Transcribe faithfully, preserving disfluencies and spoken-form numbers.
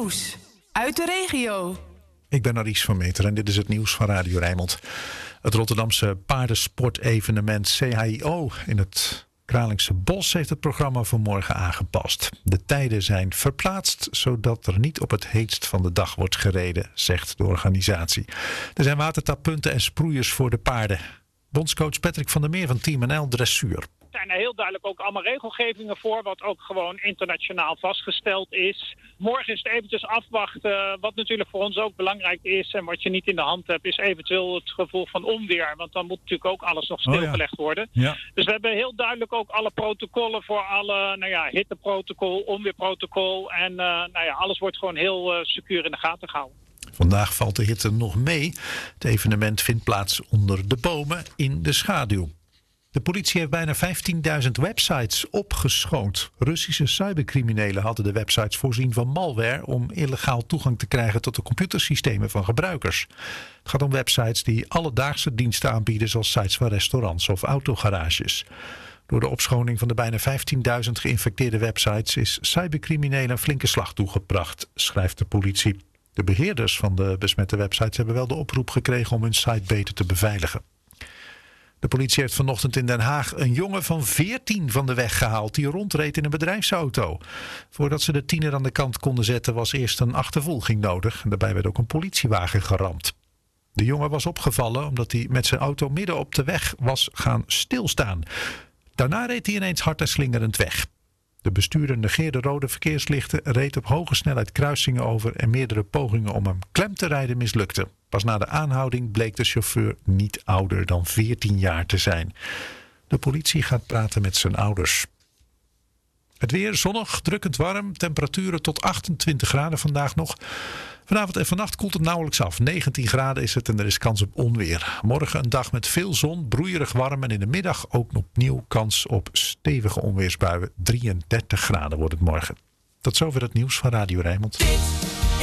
Nieuws uit de regio. Ik ben Aries van Meter en dit is het nieuws van Radio Rijnmond. Het Rotterdamse paardensportevenement C H I O in het Kralingse Bos heeft het programma voor morgen aangepast. De tijden zijn verplaatst, zodat er niet op het heetst van de dag wordt gereden, zegt de organisatie. Er zijn watertappunten en sproeiers voor de paarden. Bondscoach Patrick van der Meer van Team N L Dressuur. Er zijn er heel duidelijk ook allemaal regelgevingen voor, wat ook gewoon internationaal vastgesteld is. Morgen is het eventjes afwachten. Wat natuurlijk voor ons ook belangrijk is en wat je niet in de hand hebt, is eventueel het gevoel van onweer. Want dan moet natuurlijk ook alles nog stilgelegd oh ja. worden. Ja. Dus we hebben heel duidelijk ook alle protocollen voor alle, nou ja, hitteprotocol, onweerprotocol. En uh, nou ja, alles wordt gewoon heel uh, secuur in de gaten gehouden. Vandaag valt de hitte nog mee. Het evenement vindt plaats onder de bomen in de schaduw. De politie heeft bijna vijftienduizend websites opgeschoond. Russische cybercriminelen hadden de websites voorzien van malware om illegaal toegang te krijgen tot de computersystemen van gebruikers. Het gaat om websites die alledaagse diensten aanbieden, zoals sites van restaurants of autogarages. Door de opschoning van de bijna vijftienduizend geïnfecteerde websites is cybercriminelen een flinke slag toegebracht, schrijft de politie. De beheerders van de besmette websites hebben wel de oproep gekregen om hun site beter te beveiligen. De politie heeft vanochtend in Den Haag een jongen van veertien van de weg gehaald die rondreed in een bedrijfsauto. Voordat ze de tiener aan de kant konden zetten was eerst een achtervolging nodig. En daarbij werd ook een politiewagen geramd. De jongen was opgevallen omdat hij met zijn auto midden op de weg was gaan stilstaan. Daarna reed hij ineens hard en slingerend weg. De bestuurder negeerde rode verkeerslichten, reed op hoge snelheid kruisingen over en meerdere pogingen om hem klem te rijden mislukten. Pas na de aanhouding bleek de chauffeur niet ouder dan veertien jaar te zijn. De politie gaat praten met zijn ouders. Het weer zonnig, drukkend warm, temperaturen tot achtentwintig graden vandaag nog. Vanavond en vannacht koelt het nauwelijks af. negentien graden is het en er is kans op onweer. Morgen een dag met veel zon, broeierig warm en in de middag ook opnieuw kans op stevige onweersbuien. drieëndertig graden wordt het morgen. Tot zover het nieuws van Radio Rijnmond.